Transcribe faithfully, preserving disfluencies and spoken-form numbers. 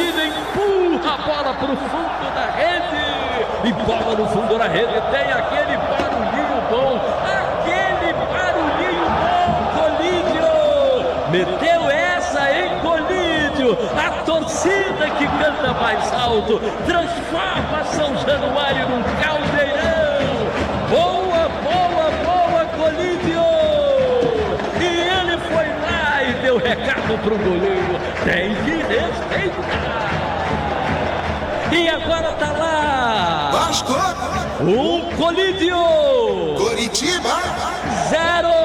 Colídio empurra a bola para o fundo da rede. E bola no fundo da rede. Tem aquele barulhinho bom. Aquele barulhinho bom, Colídio. Meteu essa, hein, Colídio? A torcida que canta mais alto transforma São Januário num caldeirão. Boa, boa, boa, Colídio. E ele foi lá e deu recado pro goleiro. Tem que respeitar. E agora tá lá. Vasco. O Colídio. Coritiba. Zero.